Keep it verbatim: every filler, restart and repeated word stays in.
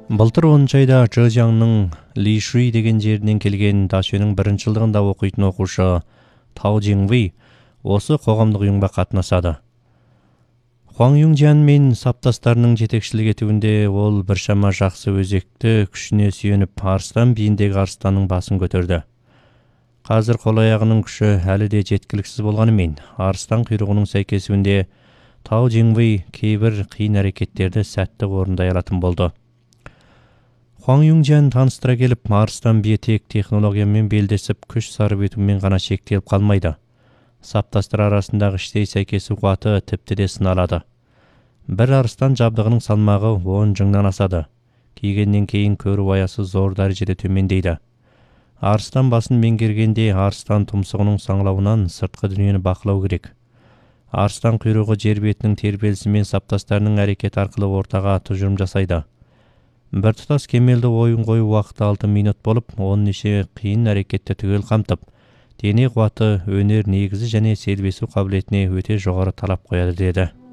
Былтыр онынчы айда Зhejiangның Лишуй деген жерінен келген Дашөнің бірінші жылдығында оқитын оқушы Тау Жиңвей осы қоғамдық ұйымға қатынасады. Хуаң Юңжан мен саптастарының жетекшілік етуінде ол біршама жақсы өзекті күшіне сүйеніп арыстан биіндегі арыстанның басын көтерді. Қазір қол аяғының күші әлі де жеткіліксіз болғанымен, арыстан құйрығының сәйкесуінде Тау Жиңвей кейбір қиын әрекеттерді сәтті орындай алатын болды. Хуаң Юңжан таныстыра келіп, арыстан бие тек технологиямен белдесіп, күш сарып етумен ғана шектеліп қалмайды. Саптастар арасындағы іштей сәйкесу қуаты тіпті де сыналады. Бір арыстан жабдығының салмағы он жыңнан асады. Кигеннен кейін көру аясы зор дәрежеде төмендейді. Арыстан басын меңгергенде арыстан тұмсығының саңлауынан сыртқы дүниені бақылау керек. Арыстан құйрығы жер бетінің тербелісімен саптастарының әрекет арқылы ортаға тұжырым жасайды. Бір тұтас кемелді ойын қою уақыты алты минут болып, он неше қиын әрекетті түгел қамтып, дене қуаты, өнер негізі және сербесу қабілетіне өте жоғары талап қояды деді.